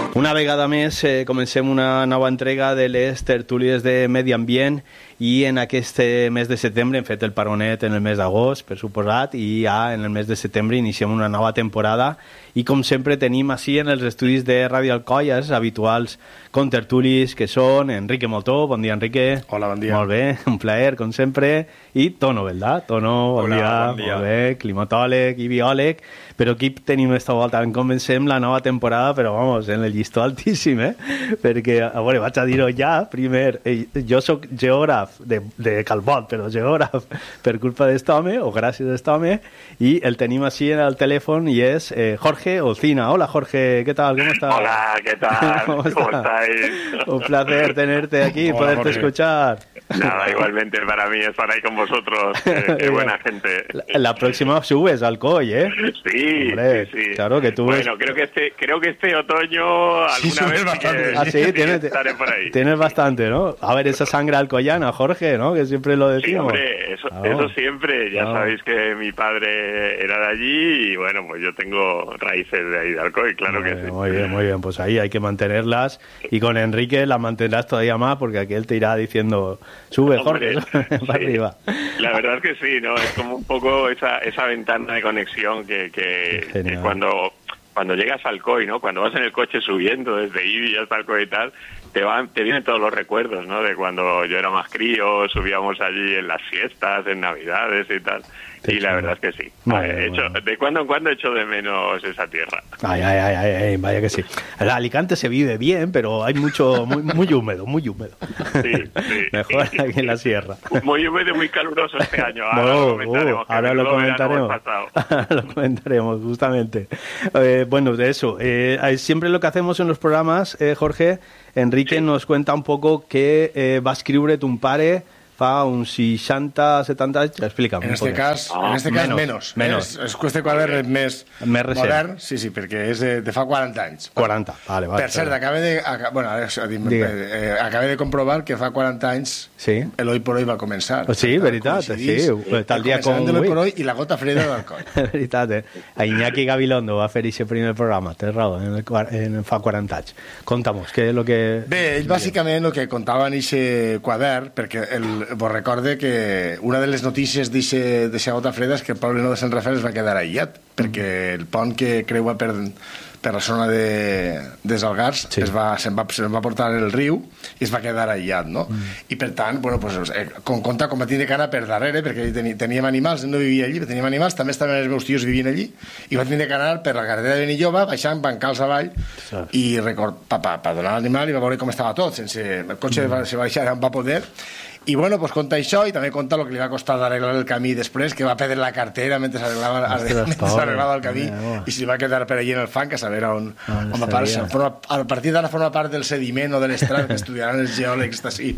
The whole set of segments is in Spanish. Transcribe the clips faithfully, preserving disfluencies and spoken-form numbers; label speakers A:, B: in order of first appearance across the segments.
A: Una vegada més eh, comencem una nova entrega de les tertúlies de Medi Ambient i en aquest mes de setembre hem fet el paronet en el mes d'agost, per suposat, i ja en el mes de setembre iniciem una nova temporada i com sempre tenim així en els estudis de Ràdio Alcoi els habituals contertulis que són Enrique Moltó, bon dia Enrique.
B: Hola, bon dia.
A: Molt bé, un plaer com sempre, i Tono, ¿verdad? Tono, bon,
B: Hola,
A: dia,
B: bon dia,
A: molt bé, climatòleg i biòleg, però aquí tenim esta volta, en comencem la nova temporada, però vamos, en el llistó altíssim, eh? Perquè, a veure, vaig a dir-ho ja, primer, eh, jo sóc geògraf de, de Calbot, però geògraf per culpa d'este home, o gràcies a este home, i el tenim així en el telèfon i és eh, Jorge Olcina. Hola Jorge, ¿qué tal? ¿Cómo estás?
C: Hola, ¿qué tal? ¿Cómo, ¿Cómo estáis?
A: Un placer tenerte aquí y poderte Jorge. escuchar.
C: Nada, igualmente para mí estar ahí con vosotros. Qué, qué buena gente.
A: La, la próxima subes al Alcoy, ¿eh?
C: Sí,
A: Hombre,
C: sí, sí.
A: Claro que tú
C: Bueno,
A: ves...
C: creo que este creo que este otoño alguna
B: sí,
C: vez
B: bastante.
C: que,
A: ah, sí,
C: sí,
A: tienes,
C: estaré por ahí.
A: Tienes bastante, ¿no? A ver, esa sangre alcoyana, Jorge, ¿no? Que siempre lo decimos.
C: Sí, hombre, eso,
A: ah,
C: eso siempre. Ya
A: ah.
C: sabéis que mi padre era de allí y bueno, pues yo tengo raíces de ahí de Alcoy, claro
A: muy
C: que
A: bien,
C: sí.
A: Muy bien, muy bien. Pues ahí hay que mantenerlas y con Enrique las mantendrás todavía más porque aquí él te irá diciendo sube, Jorge,
C: Hombre,
A: sube para
C: sí.
A: arriba.
C: La verdad es que sí, ¿no? Es como un poco esa, esa ventana de conexión que, que, que cuando... Cuando llegas al Alcoy, ¿no? Cuando vas en el coche subiendo desde Ibi hasta Alcoy y tal, te van, te vienen todos los recuerdos, ¿no? De cuando yo era más crío, subíamos allí en las fiestas, en Navidades y tal. Sí, y la verdad es que sí.
A: Vale,
C: he hecho,
A: bueno.
C: De cuando en cuando echo de menos esa tierra.
A: Ay, ay, ay, ay, ay, vaya que sí. El Alicante se vive bien, pero hay mucho, muy, muy húmedo, muy húmedo.
C: Sí, sí.
A: Mejor aquí en la sierra.
C: Muy húmedo y muy caluroso este año. Ahora
A: no,
C: lo comentaremos.
A: Uh, ahora lo comentaremos.
C: Ahora
A: lo comentaremos, justamente. Eh, bueno, de eso. Eh, siempre lo que hacemos en los programas, eh, Jorge, Enrique sí. nos cuenta un poco que eh, va a escriure ton pare fa uns seixanta, setanta anys, explica'm.
B: En este cas, ah, en este cas menys.
A: Menys.
B: És, és qüestió de quadern més,
A: més recent.
B: Modern, sí, sí, perquè és de, de fa quaranta anys.
A: quaranta, vale, vale.
B: Per cert, acaba de, acaba, bueno, eh, acaba de comprovar que fa quaranta anys
A: sí.
B: l'Hoy por Hoy va començar.
A: Sí, veritat, sí. Tal dia com
B: avui. L'Hoy por Hoy i la gota freda del Alcoi.
A: Veritat, eh? A Iñaki Gabilondo va fer aquest primer programa, tens raó, en, el, en fa quaranta anys. Conta'mos, què és el que...
B: Bé, ell bàsicament el que contava en aquest quadern, perquè el, vos recorde que una de les notícies d'aquesta gota freda és que el poble nou de Sant Rafael es va quedar aïllat, perquè el pont que creua per, per la zona de, dels Algars sí. es va, se'n va, se va portar el riu i es va quedar aïllat, no? Mm. I per tant, bueno, pues, eh, com compta com va tindre que anar per darrere, perquè teni, teníem animals, no vivia allí, però teníem animals, també estaven els meus tios vivint allí, i va tindre que anar per la carretera de Benilloba, baixant bancals avall, sí. i record, pa, pa, pa donar l'animal i va veure com estava tot, sense, el cotxe mm. va, se va baixar on va poder. I bueno, pues conta això i també conta el que li va costar d'arreglar el camí després, que va perdre la cartera mentre s'arreglava, s'arreglava el camí eh, i s'hi va quedar per allí en el fang a saber on, no, on va parar. A partir d'ara forma part del sediment o de l'estrat que estudiaran els geòlegs d'ací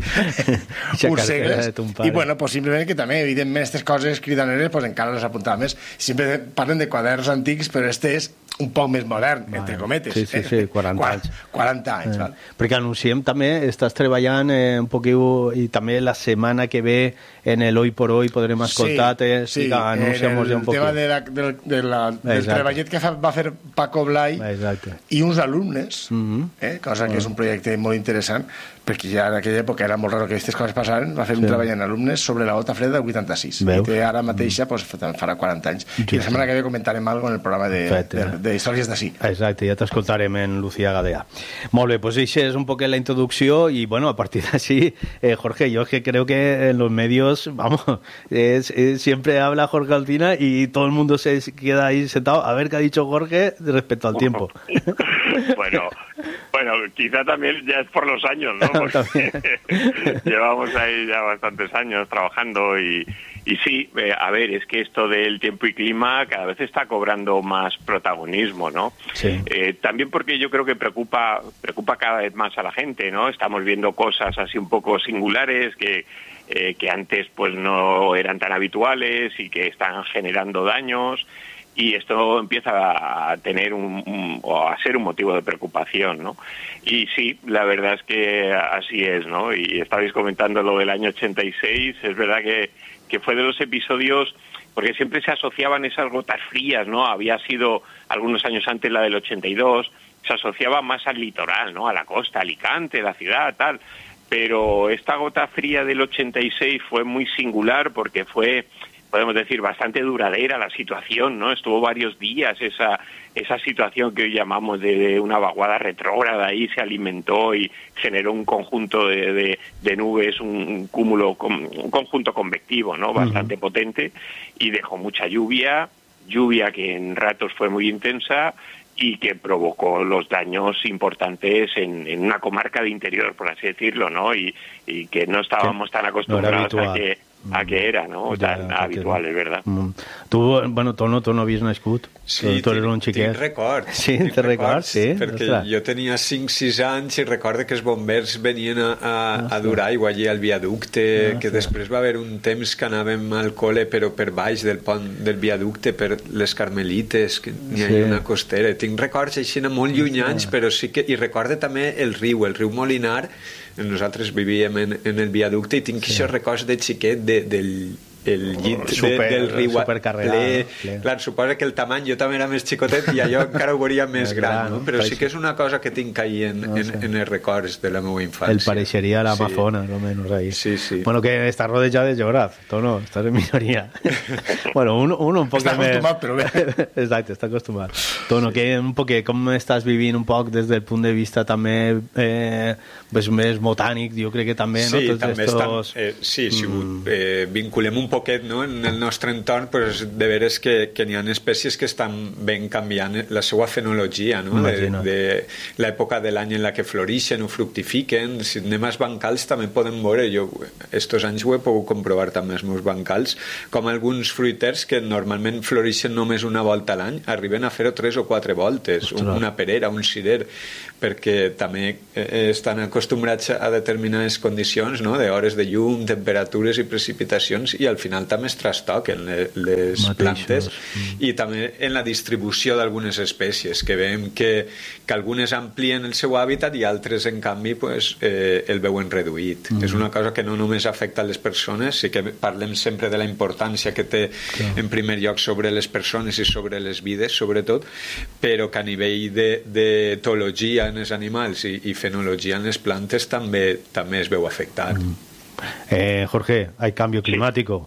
B: uns segles. I bueno, pues simplement que també, evidentment, aquestes coses cridaneres pues encara les apuntava més. Sempre parlen de quaderns antics, però este és un poc més modern, vale. Entre cometes.
A: Sí, sí, sí, quaranta anys.
B: quaranta anys, eh. val?
A: Perquè anunciem també, estàs treballant eh, un poquiu, i també la setmana que ve en el Hoy por Hoy podrem escoltar-te,
B: sí, sí,
A: que anunciamos ja un poc.
B: El tema de la, de, de la, del treballet que fa, va fer Paco Blai Exacte. I uns alumnes, mm-hmm. eh, cosa que uh-huh. és un projecte molt interessant, perquè ja en aquella època era molt raro que aquestes coses passaren, va fer sí. un treball en alumnes sobre la gota freda del vuitanta-sis. Veus? I que ara mateixa pues, farà quaranta anys. Sí, I la setmana que ve comentarem alguna cosa en el programa de, Fet, de, de històries d'ací.
A: Exacte, ja t'escoltarem en Lucía Gadea. Molt bé, pues això és un poc la introducció y bueno, a partir de así, eh, Jorge, yo que creo que en los medios, vamos, es, es, siempre habla Jorge Alcina y todo el mundo se queda ahí sentado a ver qué ha dicho Jorge respecto al tiempo.
C: Bueno, bueno, quizá también ya es por los años, ¿no? Porque llevamos ahí ya bastantes años trabajando y, y sí, eh, a ver, es que esto del tiempo y clima cada vez está cobrando más protagonismo, ¿no?
A: Sí.
C: Eh, también porque yo creo que preocupa, preocupa cada vez más a la gente, ¿no? Estamos viendo cosas así un poco singulares que, eh, que antes pues no eran tan habituales y que están generando daños. Y esto empieza a tener un, un o a ser un motivo de preocupación, ¿no? Y sí, la verdad es que así es, ¿no? Y estabais comentando lo del año ochenta y seis, es verdad que, que fue de los episodios, porque siempre se asociaban esas gotas frías, ¿no? Había sido algunos años antes la del ochenta y dos, se asociaba más al litoral, ¿no? A la costa, Alicante, la ciudad, tal. Pero esta gota fría del ochenta y seis fue muy singular porque fue, podemos decir, bastante duradera la situación, ¿no? Estuvo varios días esa esa situación que hoy llamamos de, de una vaguada retrógrada, ahí se alimentó y generó un conjunto de, de, de nubes, un, un cúmulo, un conjunto convectivo, ¿no? Bastante uh-huh. potente, y dejó mucha lluvia, lluvia que en ratos fue muy intensa y que provocó los daños importantes en, en una comarca de interior, por así decirlo, ¿no? Y, y que no estábamos tan acostumbrados no a que a que era, ¿no?
A: Ja,
C: tan habitual, és veritat.
A: Tu, bueno, tu no, tu no havies nascut.
D: Sí,
A: tu eres
D: tinc,
A: un xiquet.
D: tinc records.
A: Sí,
D: tinc
A: te records, sí.
D: Perquè
A: Ostres.
D: jo tenia cinc sis anys i recordo que els bombers venien a, a, a dur aigua allí al viaducte, ah, que sí. Després va haver un temps que anàvem al col·le però per baix del pont del viaducte, per les Carmelites, que n'hi ha sí. una costera. Tinc records així molt llunyans, sí. però sí que... I recorde també el riu, el riu Molinar. Nosaltres vivíem en, en el viaducte i tinc sí. aquests records de xiquet de, del el llit
A: super,
D: de, del riu
A: ple,
D: ple. Clar, suposa que el tamany jo també era més xicotet i allò encara ho veuria més gran, no? Però sí que és una cosa que tinc ahí en, no, en, sí. en els records de la meva infància.
A: El pareixeria l'Amazona, sí. almenys ahí.
D: Sí, sí.
A: Bueno, que està rodejat de geògraf, tu no, estàs en minoria. Bueno, un, un, un poc
B: està
A: més...
B: acostumat, però bé.
A: Exacte, està acostumat. Tono, que un poc, com estàs vivint un poc des del punt de vista també eh, pues, més botànic, jo crec que també,
D: sí,
A: no? Tots
D: també
A: estos...
D: estan, eh, sí, si mm. eh, vinculem un poquet, no? En el nostre entorn, pues, de veres que, que n'hi ha espècies que estan ben canviant la seva fenologia, no? De, de l'època de l'any en la que florixen o fructifiquen. Si anem als bancals també podem veure, jo estos anys ho he pogut comprovar també als meus bancals, com alguns fruiters que normalment florixen només una volta a l'any arriben a fer-ho tres o quatre voltes. Ostres. Una perera, un cirer, perquè també eh, estan acostumbrats a determinades condicions, no? De hores de llum, temperatures i precipitacions, i al final també es trastoquen les Mateixos. plantes mm. i també en la distribució d'algunes espècies, que veiem que, que algunes amplien el seu hàbitat i altres en canvi pues, eh, el veuen reduït. Mm. És una cosa que no només afecta a les persones, sí que parlem sempre de la importància que té Clar. en primer lloc sobre les persones i sobre les vides sobretot, però que a nivell d'etologia en els animals i, i fenologia en les plantes també, també es veu afectat. Mm.
A: eh, Jorge, hay cambio climático.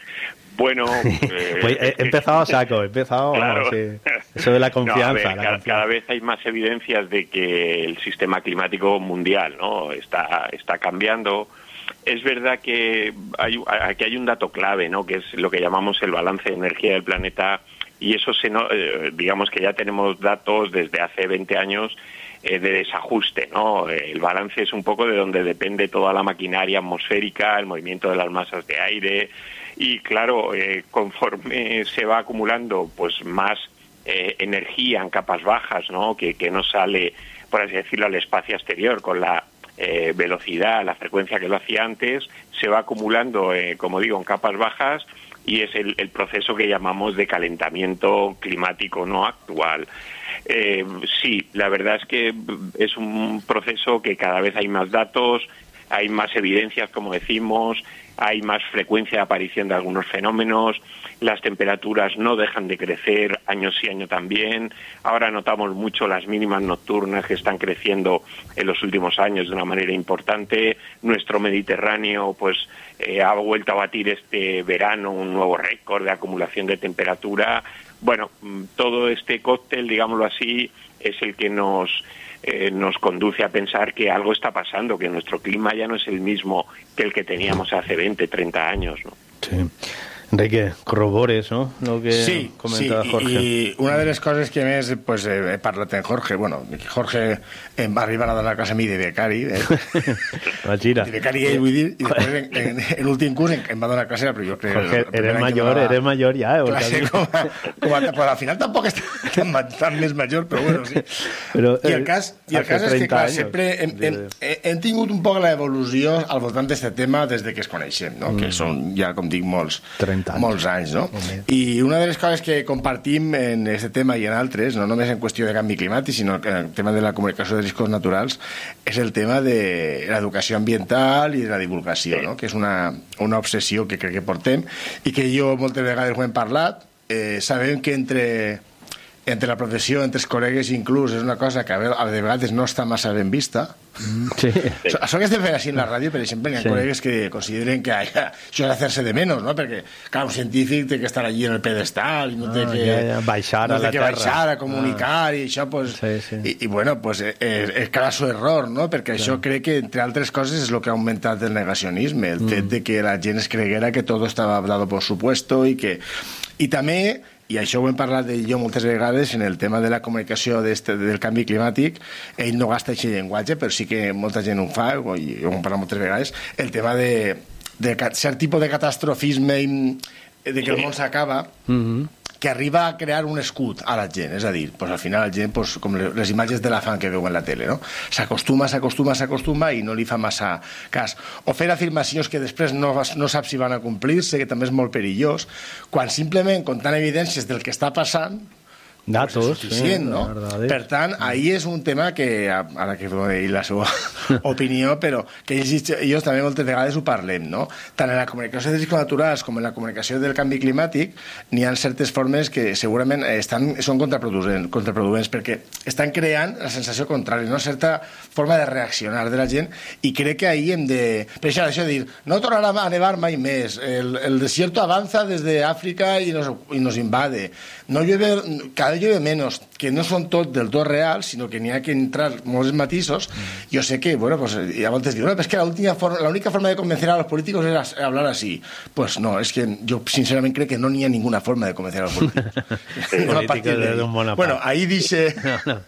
C: Bueno, eh,
A: pues he empezado a saco, he empezado,
C: claro.
A: vamos, sí. Eso de la confianza.
C: No, a ver,
A: la
C: cada,
A: confianza.
C: cada vez hay más evidencias de que el sistema climático mundial, ¿no? está, está cambiando. Es verdad que hay, aquí hay un dato clave, ¿no? Que es lo que llamamos el balance de energía del planeta, y eso se no, eh, digamos que ya tenemos datos desde hace veinte años eh, de desajuste, ¿no? El balance es un poco de donde depende toda la maquinaria atmosférica, el movimiento de las masas de aire. Y claro, eh, conforme se va acumulando pues más eh, energía en capas bajas, ¿no? Que, que no sale, por así decirlo, al espacio exterior con la eh, velocidad, la frecuencia que lo hacía antes, se va acumulando, eh, como digo, en capas bajas, y es el, el proceso que llamamos de calentamiento climático no actual. Eh, sí, la verdad es que es un proceso que cada vez hay más datos, hay más evidencias, como decimos, hay más frecuencia de aparición de algunos fenómenos, las temperaturas no dejan de crecer año sí, año también. Ahora notamos mucho las mínimas nocturnas que están creciendo en los últimos años de una manera importante. Nuestro Mediterráneo pues eh, ha vuelto a batir este verano un nuevo récord de acumulación de temperatura. Bueno, todo este cóctel, digámoslo así, es el que nos... Eh, nos conduce a pensar que algo está pasando, que nuestro clima ya no es el mismo que el que teníamos hace veinte, treinta años, ¿no?
A: Sí. Enrique, corrobores, no? Lo que
B: sí,
A: comentava
B: sí,
A: Jorge.
B: I una de les coses que més pues, eh, he parlat amb Jorge, bueno, Jorge em va arribar a donar classe a mi de becari, eh?
A: Imagina.
B: De becari ell, vull dir, i després en, en, en l'últim curs em, em va donar classe, però jo crec...
A: Jorge, eres major, eres major ja, eh?
B: Classe, com a, com a, però al final tampoc és tan, tan més major, però bueno, sí. Però, I el cas, i el cas és que, clar, sempre hem, hem, hem tingut un poc l'evolució al voltant d'aquest tema des de que es coneixem, no? Mm. Que són ja, com dic, molts... Anys. molts anys, no? I una de les coses que compartim en aquest tema i en altres, no només en qüestió de canvi climàtic, sinó en el tema de la comunicació de riscos naturals, és el tema de l'educació ambiental i de la divulgació, no? Que és una, una obsessió que crec que portem i que jo moltes vegades ho hem parlat. Eh, sabem que entre entre la professió, entre els col·legues inclús, és una cosa que a vegades no està massa ben vista.
A: Sí.
B: Això que estem fent així en la ràdio, per exemple, hi ha sí. col·legues que consideren que això és hacer-se de menos, no? Perquè, clar, un científic té que estar allí en el pedestal i no té
A: ah,
B: que,
A: ja, ja. baixar
B: no
A: a la
B: té que
A: terra.
B: baixar a comunicar ah. i això, pues, sí, sí. I, i bueno, pues, és, és crasso error, no? Perquè sí. això crec que, entre altres coses, és el que ha augmentat el negacionisme, el mm. fet de que la gent es creguera que tot estava dado por supuesto i que... I també, i això ho hem parlat de jo moltes vegades en el tema de la comunicació del canvi climàtic, ell no gasta aquest llenguatge, però sí que molta gent ho fa, i ho hem parlat moltes vegades, el tema de, de cert tipus de catastrofisme de que el món s'acaba, mm-hmm. que arriba a crear un escut a la gent, és a dir, pues, al final la gent, pues, com les imatges de la fan que veu en la tele, no? S'acostuma, s'acostuma, s'acostuma i no li fa massa cas. O fer afirmacions que després no, no sap si van a complir-se, que també és molt perillós, quan simplement comptant evidències del que està passant,
A: datos,
B: pues és suficient,
A: sí,
B: no? Per tant, ahir és un tema que, ara que dono la seva opinió, però que ells i jo també moltes vegades ho parlem, no? Tant en la comunicació de riscos naturals com en la comunicació del canvi climàtic n'hi ha certes formes que segurament estan, són contraproduents, contraproduents perquè estan creant la sensació contrària, una certa forma de reaccionar de la gent, i crec que ahir hem de... Per això, això de dir, no tornarà a nevar mai més, el, el desierto avanza desde África y nos, y nos invade, no llueve, cada llueve menos, que no són tot del tot real, sinó que n'hi ha que entrar molts matisos. Mm. Jo sé que, bueno, pues, y a veces digo, no, pero es que la, última forma, la única forma de convencer a los políticos era hablar así. Pues no, es que yo sinceramente creo que no n'hi ha ninguna forma de convencer a los políticos. no,
A: políticos de, de un
B: bueno, ahí dice...
A: no,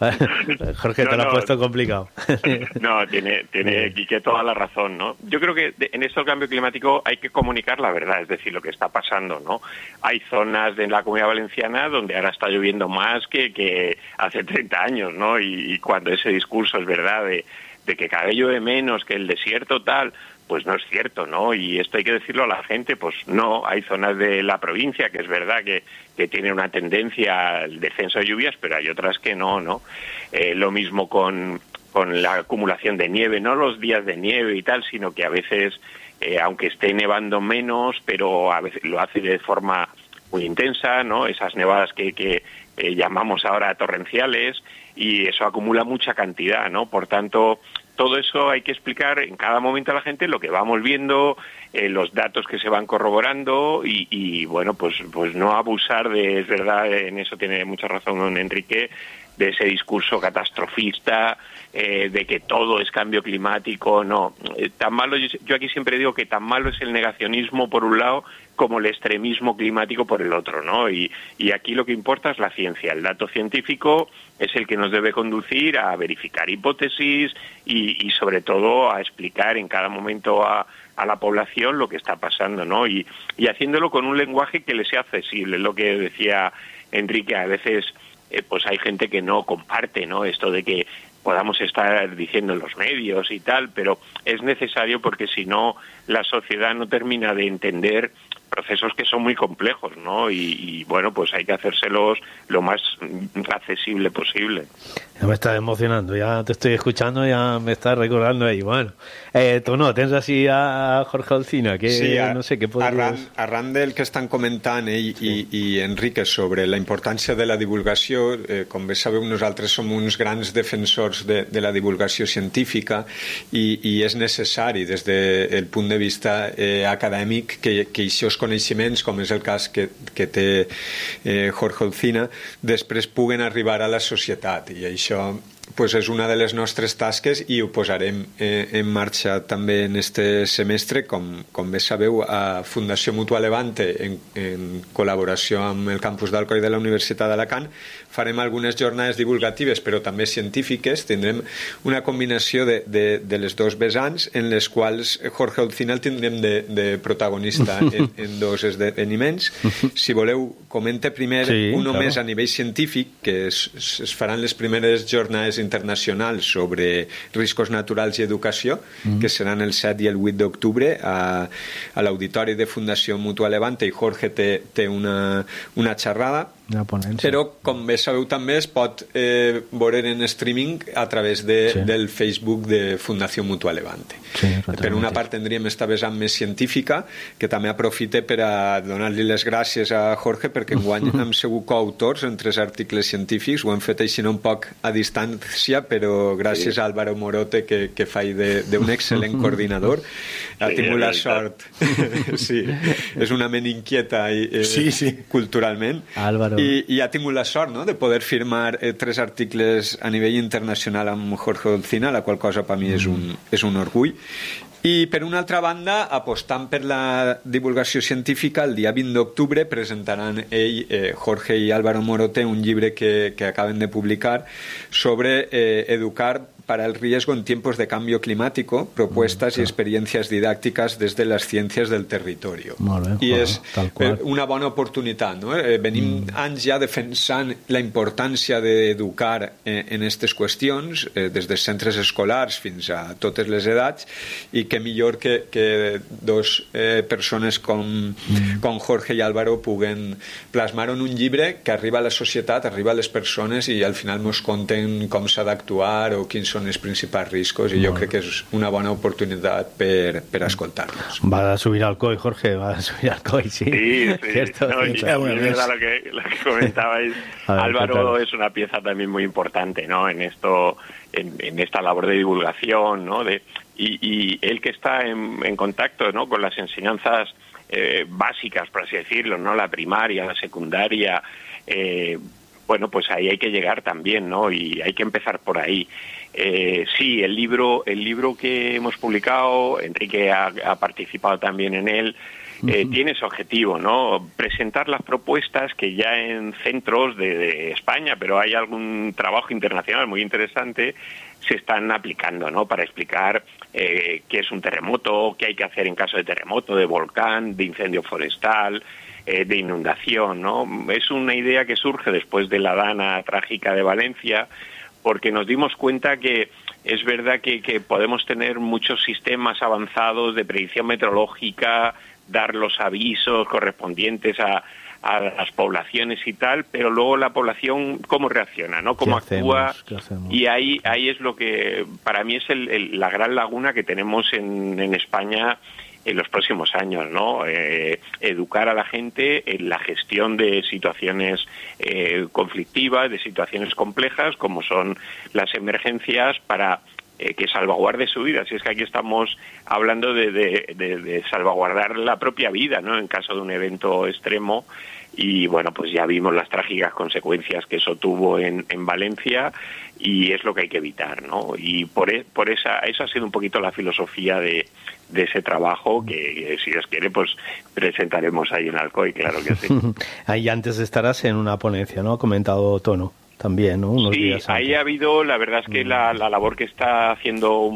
A: no. Jorge, no, te lo no, ha puesto complicado.
C: no, tiene, tiene Quique toda la razón, ¿no? Yo creo que en esto del cambio climático hay que comunicar la verdad, es decir, lo que está pasando, ¿no? Hay zonas de la Comunidad Valenciana donde ahora está lloviendo más que, que hace treinta años, ¿no? Y, y cuando ese discurso es verdad de, de que cada vez llueve menos, que el desierto tal, pues no es cierto, ¿no? Y esto hay que decirlo a la gente, pues no, hay zonas de la provincia que es verdad que, que tienen una tendencia al descenso de lluvias, pero hay otras que no, ¿no? Eh, lo mismo con, con la acumulación de nieve, no los días de nieve y tal, sino que a veces, eh, aunque esté nevando menos, pero a veces lo hace de forma muy intensa, ¿no? Esas nevadas que, que eh, llamamos ahora torrenciales, y eso acumula mucha cantidad, ¿no? Por tanto, todo eso hay que explicar en cada momento a la gente lo que vamos viendo, eh, los datos que se van corroborando y, y bueno, pues, pues no abusar de, es verdad, en eso tiene mucha razón don Enrique, de ese discurso catastrofista, eh, de que todo es cambio climático. No, eh, tan malo, yo, yo aquí siempre digo que tan malo es el negacionismo por un lado como el extremismo climático por el otro, ¿no? Y, y aquí lo que importa es la ciencia, el dato científico es el que nos debe conducir a verificar hipótesis y, y sobre todo a explicar en cada momento a, a la población lo que está pasando, ¿no? Y, y haciéndolo con un lenguaje que le sea accesible, lo que decía Enrique, a veces eh, pues hay gente que no comparte, ¿no? Esto de que podamos estar diciendo en los medios y tal, pero es necesario porque si no la sociedad no termina de entender procesos que son muy complejos, ¿no? Y, y bueno, pues hay que hacérselos lo más accesible posible.
A: Ya me estás emocionando, ya te estoy escuchando, ya me estás recordando ahí. Bueno, eh, tu no, tens així a Jorge Alsina, que
D: sí, a,
A: no sé què podries...
D: Arran, arran del que estan comentant ell sí. i, i Enrique sobre la importància de la divulgació, eh, com bé sabeu, nosaltres som uns grans defensors de, de la divulgació científica i, i és necessari des del punt de vista eh, acadèmic que, que aquests coneixements, com és el cas que, que té eh, Jorge Alsina, després puguen arribar a la societat, i això pues és una de les nostres tasques i ho posarem eh, en marxa també en este semestre, com, com bé sabeu, a Fundació Mutua Levante, en, en col·laboració amb el campus d'Alcoi de la Universitat d'Alacant, farem algunes jornades divulgatives però també científiques. Tindrem una combinació de, de, de les dos vessants en les quals Jorge Alsina el tindrem de, de protagonista en, en dos esdeveniments. Si voleu, comente primer sí, un claro. Més a nivell científic, que es, es faran les primeres jornades internacionals sobre riscos naturals i educació, mm. que seran el set i el vuit d'octubre a, a l'auditori de Fundació Mutua Levante, i Jorge té, té una, una xerrada. Però, com bé sabeu també, es pot eh, veure en streaming a través de, sí. del Facebook de Fundació Mutua Levante. Sí, per una part tindríem esta vessant més científica, que també aprofite per a donar-li les gràcies a Jorge, perquè enguany hem sigut coautors en tres articles científics, ho hem fet així un poc a distància, però gràcies sí. a Álvaro Morote, que, que fa d'un excel·lent coordinador. Ha sí, tingut la sort. Sí, és una ment inquieta i, eh, sí, sí. culturalment. Álvaro. I, i ha tingut la sort, no?, de poder firmar eh, tres articles a nivell internacional amb Jorge Olcina, la qual cosa per mi és un, és un orgull. I per una altra banda, apostant per la divulgació científica, el dia vint d'octubre presentaran ell, eh, Jorge i Álvaro Morote, un llibre que, que acaben de publicar sobre eh, educar para el riesgo en tiempos de cambio climático, propuestas mm, y experiencias didácticas desde las ciencias del territorio. Molt bé, I és eh, una bona oportunitat, no? Eh, venim mm. anys ja defensant la importància d'educar eh, en aquestes qüestions, eh, des dels centres escolars fins a totes les edats, i que millor que, que dos eh, persones com, mm. com Jorge i Álvaro puguen plasmar en un llibre que arriba a la societat, arriba a les persones i al final mos conten com s'ha d'actuar o quins són els principals riscos, i jo crec que és una bona oportunitat per, per escoltar-nos.
A: Va a subir al C O I, Jorge, va a subir al C O I, sí.
C: Sí, sí. Cierto, no, y, es verdad lo que, lo que comentabais. Ver, Álvaro es una pieza también muy importante, ¿no?, en esto, en, en esta labor de divulgación, ¿no?, de, y, y él que está en, en contacto, ¿no?, con las enseñanzas eh, básicas, por así decirlo, ¿no?, la primaria, la secundaria, eh, bueno, pues ahí hay que llegar también, ¿no?, y hay que empezar por ahí. Eh, sí, el libro, el libro que hemos publicado, Enrique ha, ha participado también en él, eh, uh-huh. tiene ese objetivo, ¿no?, presentar las propuestas que ya en centros de, de España, pero hay algún trabajo internacional muy interesante, se están aplicando, ¿no?, para explicar eh, qué es un terremoto, qué hay que hacer en caso de terremoto, de volcán, de incendio forestal, eh, de inundación, ¿no? Es una idea que surge después de la dana trágica de Valencia, porque nos dimos cuenta que es verdad que, que podemos tener muchos sistemas avanzados de predicción meteorológica, dar los avisos correspondientes a, a las poblaciones y tal, pero luego la población cómo reacciona, ¿no?, cómo actúa, y ahí ahí es lo que para mí es el, el, la gran laguna que tenemos en, en España en los próximos años, ¿no? Eh, educar a la gente en la gestión de situaciones eh, conflictivas, de situaciones complejas, como son las emergencias, para eh, que salvaguarde su vida. Si es que aquí estamos hablando de, de, de, de salvaguardar la propia vida, ¿no?, en caso de un evento extremo. Y bueno, pues ya vimos las trágicas consecuencias que eso tuvo en, en Valencia, y es lo que hay que evitar, ¿no? Y por, e, por esa, eso ha sido un poquito la filosofía de, de ese trabajo, que, que si Dios quiere, pues presentaremos ahí en Alcoy, claro que sí.
A: Ahí antes estarás en una ponencia, ¿no?, ha comentado Tono. También, ¿no? Unos
C: sí,
A: días
C: ahí ha habido, la verdad es que mm. la, la labor que está haciendo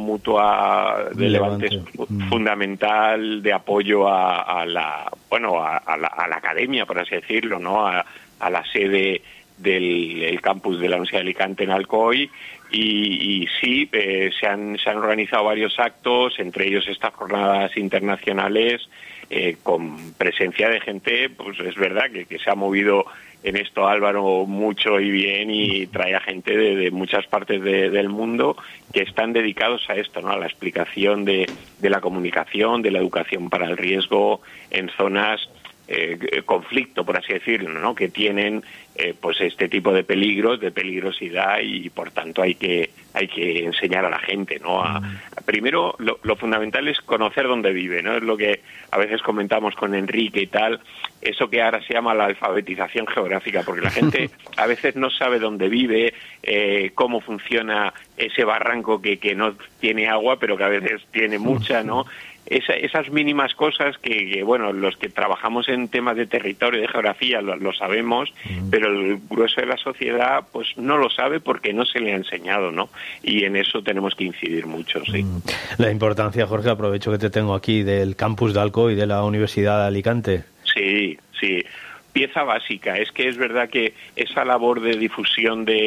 C: Mutua de Levante, Levante es mm. fundamental, de apoyo a, a la, bueno, a, a, la, a la academia, por así decirlo, ¿no?, a, a la sede del el campus de la Universidad de Alicante en Alcoy, y, y sí, eh, se han se han organizado varios actos, entre ellos estas jornadas internacionales, eh, con presencia de gente, pues es verdad que, que se ha movido en esto Álvaro mucho y bien, y trae a gente de, de muchas partes de, del mundo que están dedicados a esto, ¿no?, a la explicación de, de la comunicación, de la educación para el riesgo en zonas eh, conflicto, por así decirlo, ¿no?, que tienen eh, pues este tipo de peligros, de peligrosidad, y por tanto hay que hay que enseñar a la gente, ¿no? A, a, primero, lo, lo fundamental es conocer dónde vive, ¿no? Es lo que a veces comentamos con Enrique y tal, eso que ahora se llama la alfabetización geográfica, porque la gente a veces no sabe dónde vive, eh, cómo funciona ese barranco que, que no tiene agua, pero que a veces tiene mucha, ¿no? Esa, esas mínimas cosas que, que, bueno, los que trabajamos en temas de territorio, de geografía, lo, lo sabemos, mm. pero el grueso de la sociedad pues no lo sabe porque no se le ha enseñado, ¿no? Y en eso tenemos que incidir mucho, sí. Mm.
A: La importancia, Jorge, aprovecho que te tengo aquí, del campus de Alcoy, de la Universidad de Alicante.
C: Sí, sí. Pieza básica. Es que es verdad que esa labor de difusión de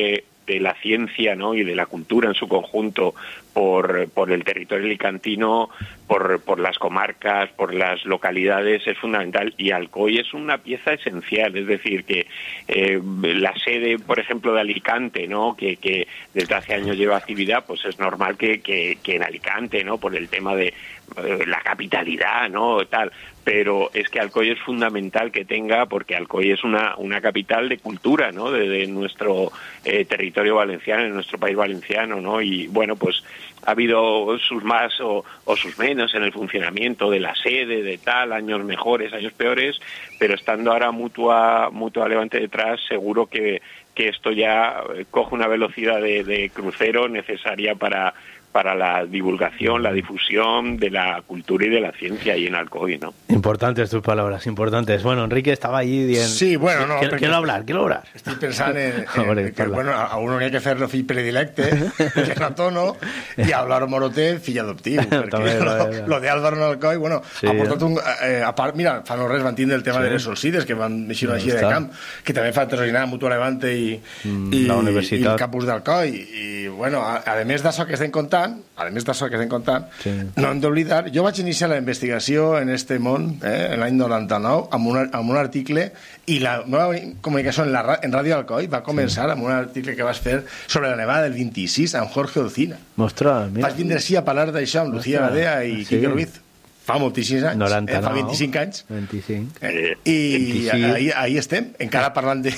C: de la ciencia, ¿no?, y de la cultura en su conjunto por, por el territorio alicantino, por, por las comarcas, por las localidades, es fundamental. Y Alcoy es una pieza esencial, es decir, que eh, la sede, por ejemplo, de Alicante, ¿no?, que, que desde hace años lleva actividad, pues es normal que, que, que en Alicante, ¿no?, por el tema de eh, la capitalidad, ¿no?, tal. Pero es que Alcoy es fundamental que tenga, porque Alcoy es una, una capital de cultura, ¿no?, de, de nuestro eh, territorio valenciano, de nuestro país valenciano, ¿no? Y bueno, pues ha habido sus más o, o sus menos en el funcionamiento de la sede, de tal, años mejores, años peores, pero estando ahora Mutua, Mutua Levante detrás, seguro que, que esto ya coge una velocidad de, de crucero necesaria para... para la divulgación, la difusión de la cultura y de la ciencia ahí en Alcoy, ¿no?
A: Importantes tus palabras, importantes. Bueno, Enrique estaba allí dient...
B: Sí, bueno, no...
A: Quiero, quiero hablar, quiero hablar.
B: Estic pensant en, en, en que, bueno, a uno n'hi ha que fer-lo fill predilecte, que no tono, i a Álvaro Moroté, fill adoptiu, perquè lo, lo de Álvaro en Alcoy, bueno, sí, ha portat un... Eh, a part, mira, fa no res van tindre el tema sí. de les Solsides, que van deixar una gira de camp, que també fa patrocinar Mutua Levante i, mm, i, i el campus d'Alcoy, i, bueno, a, a més d'això que estem contant, a més d'això que estem contant, sí. no hem d'oblidar, jo vaig iniciar la investigació en este món eh, l'any noranta-nou amb un, amb un article, i la meva comunicació en, la, en Ràdio Alcoy va començar sí. amb un article que vas fer sobre la nevada del vint-i-sis amb Jorge Olcina.
A: Mostra, mira.
B: Vaig vindre així a parlar d'això amb Lucía Badea i sí. Quique Ruiz. Fa moltíssims anys,
A: noranta,
B: eh, fa vint-i-cinc anys.
A: vint-i-cinc.
B: Eh, I vint-i-cinc. Ahí, ahí estem, encara parlant de...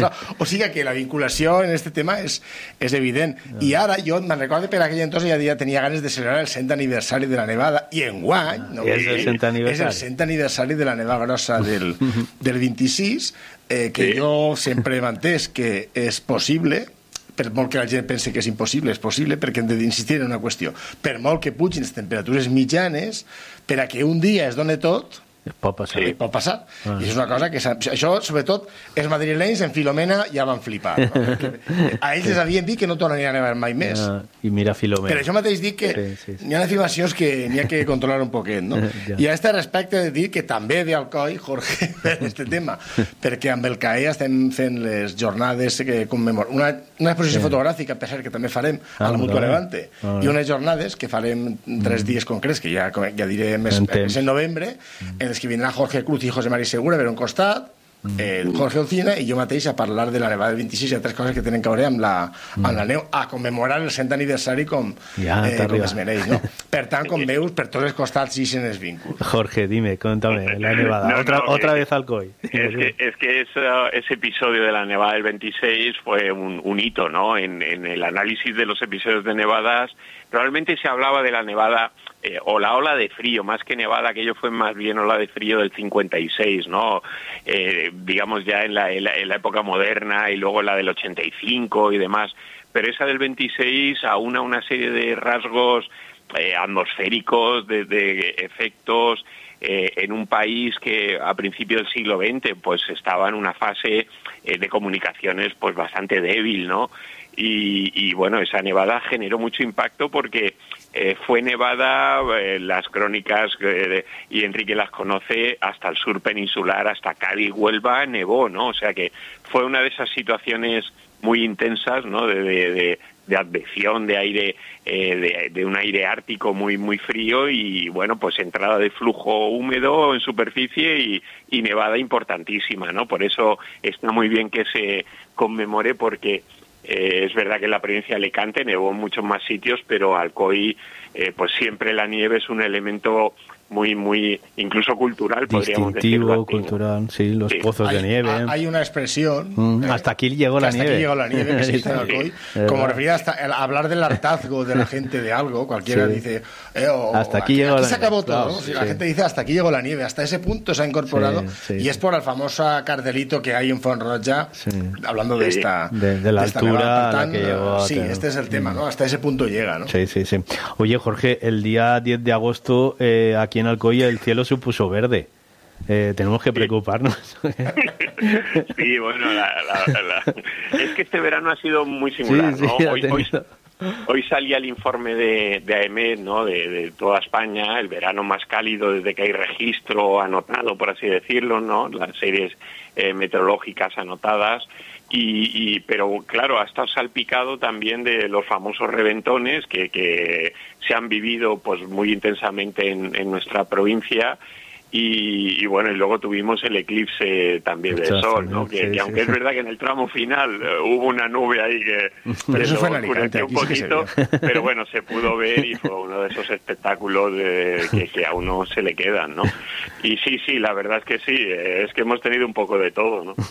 B: o sigui que la vinculació en este tema és, és evident. No. I ara jo me'n recordo per aquell entonces ja tenia ganes de celebrar el cent aniversari de la nevada, i enguany no,
A: és, el cent
B: és el cent aniversari de la nevada grossa del, del vint-i-sis, eh, que sí. jo sempre he entès que és possible, per molt que la gent pensi que és impossible, és possible, perquè hem d'insistir en una qüestió. Per molt que pugin les temperatures mitjanes, per a que un dia es doni tot,
A: pot passar.
B: Sí, pot passar. Ah. I és una cosa que... Això, sobretot, els madrilenys en Filomena ja van flipar. No? A ells sí. les havien dit que no tornarien a nevar mai més.
A: Ah, I mira Filomena.
B: Per això mateix dic que sí, sí, sí. hi ha afirmacions que n'hi ha que controlar un poquet, no? Ja. I a este respecte de dir que també de Alcoy, Jorge, per este tema, perquè amb el C A E estem fent les jornades que commemoren. Una, una exposició sí. fotogràfica, per cert, que també farem ah, a la Mutua Levante, ah, i unes jornades que farem tres dies concrets, que ja, ja diré més, més en novembre, en els que vindrà Jorge Cruz i José María Segura per un costat, eh, Jorge Olcina i jo mateix a parlar de la nevada del vint-i-sis i altres coses que tenen que veure amb la, amb la neu, a commemorar el cent aniversari com,
A: ja,
B: eh, com es mereix, no? Per tant, com veus, per tots els costats sí se n'és vínculs.
A: Jorge, dime, contame, la nevada, no, otra, no, otra que, vez Alcoy.
C: Es que, es que esa, ese episodio de la nevada del veintiséis fue un, un hito, ¿no? En, en el análisis de los episodios de nevadas, realmente se hablaba de la nevada Eh, o la ola de frío, más que nevada, aquello fue más bien ola de frío del cincuenta y seis, ¿no? Eh, digamos ya en la, en, la, en la época moderna y luego la del ochenta y cinco y demás. Pero esa del veintiséis aúna una serie de rasgos eh, atmosféricos, de, de efectos eh, en un país que a principios del siglo veinte pues estaba en una fase eh, de comunicaciones pues bastante débil, ¿no? Y, y bueno, esa nevada generó mucho impacto porque eh, fue nevada, eh, las crónicas, eh, y Enrique las conoce, hasta el sur peninsular, hasta Cádiz, Huelva, nevó, ¿no? O sea que fue una de esas situaciones muy intensas, ¿no? De, de, de, de advección de aire, eh, de, de un aire ártico muy muy frío y, bueno, pues entrada de flujo húmedo en superficie y, y nevada importantísima, ¿no? Por eso está muy bien que se conmemore porque... Eh, es verdad que en la provincia de Alicante nevó en muchos más sitios, pero Alcoy, eh, pues siempre la nieve es un elemento muy, muy, incluso cultural, podríamos decirlo.
A: Distintivo, cultural, sí, los sí. pozos
B: hay,
A: de nieve.
B: Hay una expresión.
A: Mm, eh, hasta aquí llegó la
B: hasta
A: nieve.
B: Hasta aquí llegó la nieve, que se dice en Alcoy. Sí. Como referida hasta el, hablar del hartazgo de la gente de algo, cualquiera sí. dice. Eh, o,
A: hasta aquí, aquí llegó
B: aquí
A: la
B: se acabó
A: nieve.
B: todo.
A: Claro,
B: ¿no?
A: sí.
B: La gente dice hasta aquí llegó la nieve. Hasta ese punto se ha incorporado. Sí, sí. Y es por el famoso cartelito que hay en Font-Roja, sí. hablando de esta.
A: De, de la
B: de
A: altura
B: esta
A: a la que llegó.
B: Sí, este es el tema, ¿no? Hasta ese punto llega, ¿no?
A: Sí, sí, sí. Oye, Jorge, el día diez de agosto, eh, aquí en Alcoy, el cielo se puso verde. Eh, tenemos que preocuparnos.
C: Sí, bueno, la, la, la... es que este verano ha sido muy singular, sí, sí, ¿no? Hoy, hoy, hoy salía el informe de, de A E M E T, ¿no? De, de toda España, el verano más cálido desde que hay registro anotado, por así decirlo, ¿no? Las series eh, meteorológicas anotadas. Y, y pero claro, ha estado salpicado también de los famosos reventones que, que se han vivido pues muy intensamente en, en nuestra provincia. Y, y bueno, y luego tuvimos el eclipse también del
A: Muchas
C: sol, ¿no?
A: también,
C: Que,
A: sí,
C: que aunque
A: sí.
C: es verdad que en el tramo final uh, hubo una nube ahí que,
B: Pero
C: que
B: eso
C: lo
B: fue en Alicante,
C: oscureció un
B: aquí sí que se
C: poquito, pero bueno, se pudo ver y fue uno de esos espectáculos de, que, que a uno se le quedan, ¿no? Y sí, sí, la verdad es que sí, eh, es que hemos tenido un poco de todo, ¿no?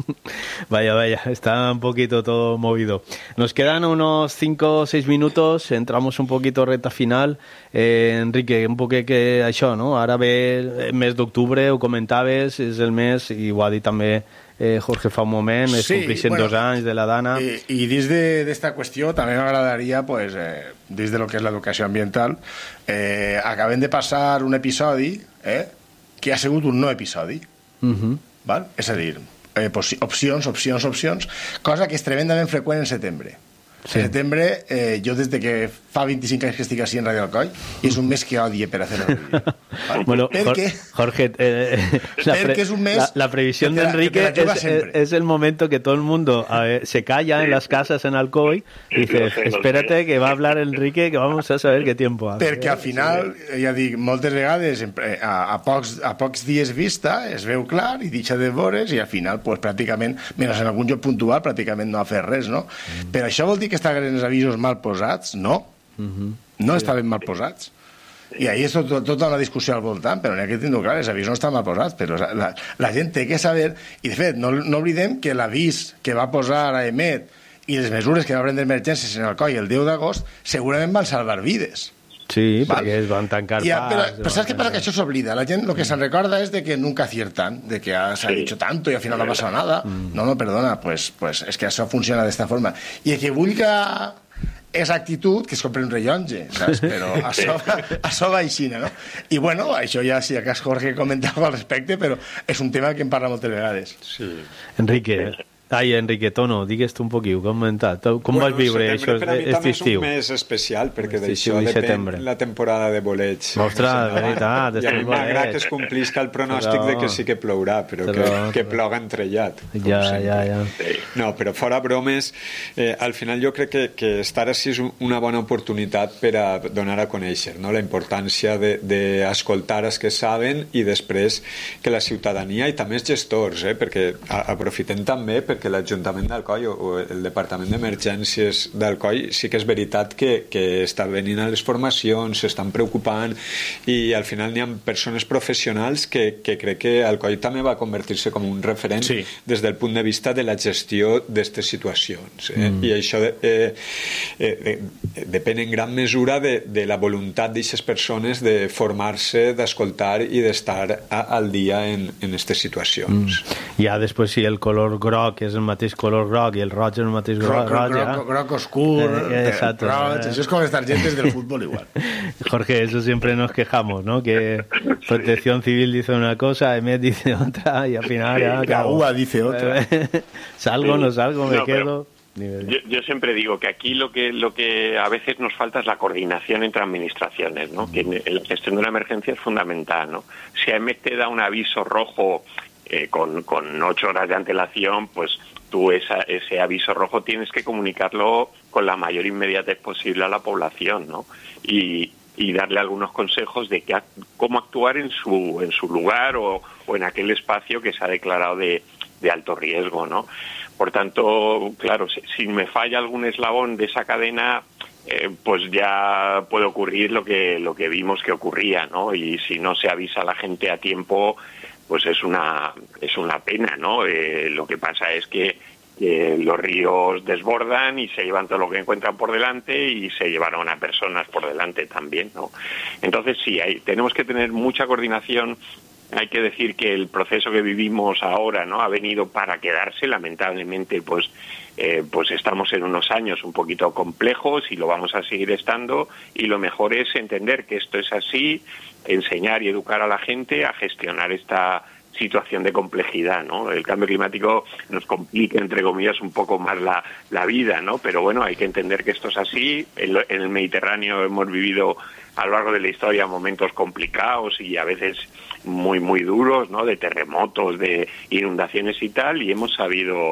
A: Vaya, vaya, está un poquito todo movido. Nos quedan unos cinco o seis minutos, entramos un poquito recta final. Eh, Enrique, un poquet que això, no? Ara ve el mes d'octubre, ho comentaves, és el mes, i ho ha dit també eh, Jorge fa un moment, es
B: Sí,
A: complixen
B: bueno,
A: dos anys de la Dana.
B: I, i dins d'esta qüestió també m'agradaria, pues, eh, dins de lo que és l'educació ambiental, eh, acabem de passar un episodi eh, que ha sigut un no episodi.
A: Uh -huh.
B: Val? És a dir, eh, opcions, opcions, opcions, cosa que és tremendament freqüent en setembre. Sí. En setembre, eh, jo des de que fa vint-i-cinc anys que estic així en Radio Alcoi, és un mes que odie per hacer el vídeo. ¿Vale?
A: Bueno,
B: perquè,
A: Jorge, eh, la,
B: perquè és un mes
A: la, la previsión
B: que
A: de
B: te la- que te
A: Enrique
B: la
A: es,
B: juegas siempre.
A: es el momento que todo el mundo a ver, se calla en las casas en Alcoy y dice,
C: Lo sé, lo
A: espérate
C: sé.
A: que va a hablar Enrique, que vamos a saber qué tiempo hace.
B: perquè al final, ja dic, moltes vegades eh, a, a, pocs, a pocs dies vista es veu clar i deixa de veure's i al final pues, pràcticament, menys en algun lloc puntual pràcticament no ha fet res, no? Mm. Però això vol dir que estaven els avisos mal posats? No,
A: Uh -huh.
B: no sí. estaven mal posats. I ahí és tot, tota una discussió al voltant, però n'hi ha que tenir clar, els avisos no estan mal posats, però la, la gent té que saber, i de fet, no, no oblidem que l'avís que va posar a Emet i les mesures que va prendre emergències en Alcoi el deu d'agost segurament van salvar vides.
A: Sí,
B: Val?
A: perquè es van tancar
B: I,
A: pas,
B: però,
A: es
B: però
A: van
B: saps què passa?
A: tancar-
B: Que això s'oblida. La gent lo que se'n recorda és de que nunca aciertan, de que ah, se ha
C: Sí.
B: dicho tanto y al final no ha pasado nada. No, no, perdona, pues, pues es que això funciona d'esta forma. I el que vulga és actitud, que es compre un rellonge, saps? Però això, va, això va així, no? I bueno, això ja, si acas Jorge comentava al respecte, però és un tema que em parla moltes vegades.
D: Sí.
A: Enrique, ai, Enrique, Tono, digues tu un poquil, comenta, com
D: Bueno,
A: vas viure això
D: setembre per a mi
A: aquest
D: també és
A: estiu?
D: un mes especial, perquè
A: Aquest
D: d'això
A: estiu i
D: depèn
A: setembre.
D: la temporada de boleig.
A: Ostres, de veritat,
D: I a mi
A: estem
D: m'agrada
A: boleig.
D: que es complisca el pronòstic
A: Però-
D: de que sí que plourà, però
A: Però-
D: que, que ploga entrellat. com
A: Ja,
D: sempre.
A: ja, ja.
D: No, però fora bromes, eh, al final jo crec que, que estar així és un- una bona oportunitat per a donar a conèixer, no? La importància d'escoltar els que saben i després que la ciutadania i també els gestors, eh? Perquè a, aprofitem també perquè l'Ajuntament d'Alcoi o, o el Departament d'Emergències d'Alcoi sí que és veritat que, que està venint a les formacions, s'estan preocupant i al final n'hi ha persones professionals que, que crec que Alcoi també va convertir-se com un referent
B: Sí.
D: des del punt de vista de la gestió d'aquestes situacions. Eh? Mm. I això de, eh, eh, de, depèn en gran mesura de, de la voluntat d'aquestes persones de formar-se, d'escoltar i d'estar a, al dia en aquestes situacions.
A: Mm. Ja després, si el color groc és el mateix color groc i el roig és el mateix groc,
B: Groc,
A: roig,
B: groc,
A: ja.
B: groc, groc oscur,
A: Eh, eh, exacto.
B: roig, això és com les targetes del futbol igual.
A: Jorge, eso siempre nos quejamos, ¿no? Que Protección Civil dice una cosa, Emet dice otra y al final ya... ¿qué
B: La
A: hago?
B: U A dice otra.
A: Salgo, no salgo, me
C: No, pero-
A: quedo... Ni me-
C: Yo, yo siempre digo que aquí lo que lo que a veces nos falta es la coordinación entre administraciones, ¿no? Que en la gestión de una emergencia es fundamental, ¿no? Si a Emet te da un aviso rojo eh, con, con ocho horas de antelación, pues tú esa, ese aviso rojo tienes que comunicarlo con la mayor inmediatez posible a la población, ¿no? Y, y darle algunos consejos de que, ac- cómo actuar en su en su lugar o, o en aquel espacio que se ha declarado de, de alto riesgo, ¿no? Por tanto, claro, si, si me falla algún eslabón de esa cadena, eh, pues ya puede ocurrir lo que lo que vimos que ocurría, ¿no? Y si no se avisa a la gente a tiempo, pues es una es una pena, ¿no? Eh, lo que pasa es que, que los ríos desbordan y se llevan todo lo que encuentran por delante y se llevaron a personas por delante también, ¿no? Entonces sí, hay, tenemos que tener mucha coordinación. Hay que decir que el proceso que vivimos ahora, ¿no?, ha venido para quedarse. Lamentablemente, pues, eh, pues estamos en unos años un poquito complejos y lo vamos a seguir estando. Y lo mejor es entender que esto es así, enseñar y educar a la gente a gestionar esta situación de complejidad, ¿no? El cambio climático nos complica, entre comillas, un poco más la, la vida, ¿no? Pero bueno, hay que entender que esto es así. En, lo, en el Mediterráneo hemos vivido a lo largo de la historia momentos complicados y a veces muy muy duros, ¿no? De terremotos, de inundaciones y tal, y hemos sabido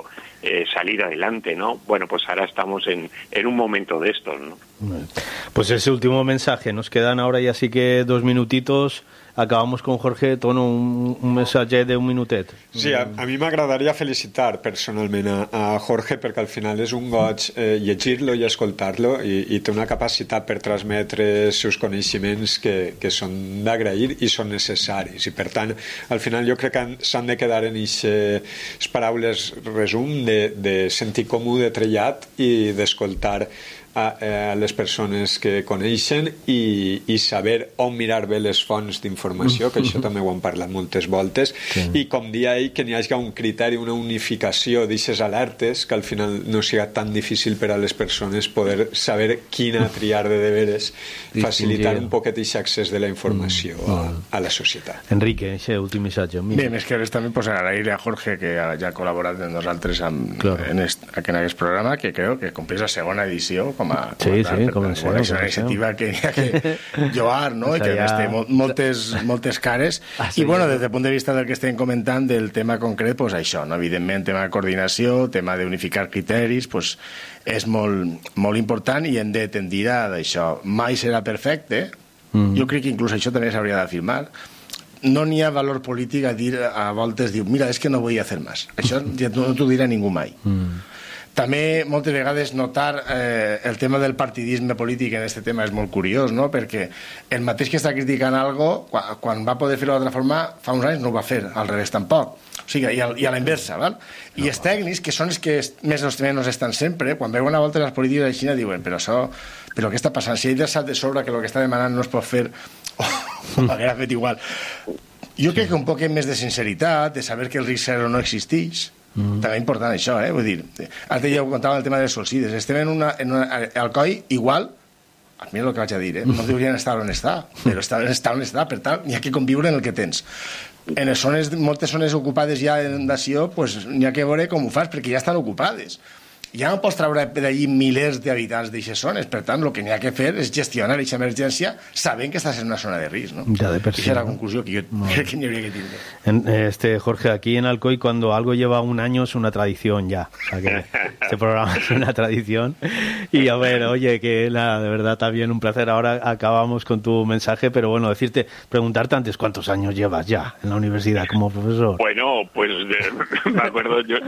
C: eh, salir adelante, ¿no? Bueno, pues ahora estamos en, en un momento de estos, ¿no?
A: Pues ese último mensaje, nos quedan ahora ya sí que dos minutitos. Acabamos con Jorge Tono, un, un missatge d'un minutet.
D: Sí, a, a mi m'agradaria felicitar personalment a, a Jorge perquè al final és un goig eh, llegir-lo i escoltar-lo i, i té una capacitat per transmetre els seus coneixements que, que són d'agrair i són necessaris i per tant al final jo crec que s'han de quedar en aquestes paraules resum de, de sentir comú de trellat i d'escoltar a, a les persones que coneixen i, i saber on mirar bé les fonts d'informació, que això també ho hem parlat moltes voltes, sí. I com dia ell que n'hi hagi un criteri, una unificació d'aixes alertes, que al final no sigui tan difícil per a les persones poder saber quina triar de deberes, facilitar un poquet aquest accés de la informació a, a la societat.
A: Enrique, aquest últim missatge.
B: Bé, més que res també pues, agrair a Jorge que ja ha col·laborat amb nosaltres amb, claro. en, est, en aquest programa, que crec que compleix la segona edició com a, com
A: sí,
B: a tal,
A: sí,
B: per,
A: comencem,
B: una iniciativa que hi ha que lloar, no? I que ja... té moltes, moltes cares. Ah, sí, I, bueno, des del punt de vista del que estem comentant, del tema concret, pues això, no? Evidentment, tema de coordinació, tema d'unificar criteris, pues, és molt, molt important i hem de tendir a d'això. Mai serà perfecte. Mm. Jo crec que inclús això també s'hauria d'afirmar. No n'hi ha valor polític a dir, a voltes, diu, mira, és que no vull fer més. Això ja no t'ho dirà ningú mai. Mm. També, moltes vegades, notar eh, el tema del partidisme polític en aquest tema és molt curiós, no? Perquè el mateix que està criticant algo, quan, quan va poder fer-ho d'altra forma, fa uns anys no ho va fer, al revés tampoc. O sigui, i a, i a la inversa, val? I no, els tècnics, que són els que més o menys estan sempre, quan veuen a voltes les polítiques de Xina, diuen, però això, però què està passant? Si ell ja sap de sobre que el que està demanant no es pot fer, oh, ho haguera fet igual. Jo crec que un poc més de sinceritat, de saber que el risc zero no existeix, Mm. també important això, eh? Vull dir, ara ja ho contava el tema de les solsides, estem en una, en una al coll igual, mira el que vaig a dir, eh? No deurien estar on està, però estar, estar on està, per tant, n'hi ha que conviure en el que tens. En les zones, moltes zones ocupades ja en dació, pues n'hi ha que veure com ho fas, perquè ja estan ocupades. Ja no pots treure d'allí milers d'habitants d'aquestes zones, per tant, el que n'hi ha que fer és gestionar aquesta emergència sabent que estàs en una zona de risc, ¿no?
A: Ya de per sí.
B: Esa es la conclusión que yo no. creo que ni habría que tener.
A: En, este, Jorge, aquí en Alcoy, cuando algo lleva un año es una tradición ya. O sea que este programa es una tradición. Y a ver, oye, que nada, de verdad también un placer. Ahora acabamos con tu mensaje, pero bueno, decirte, preguntarte antes, ¿cuántos años llevas ya en la universidad como profesor?
C: Bueno, pues me acuerdo yo...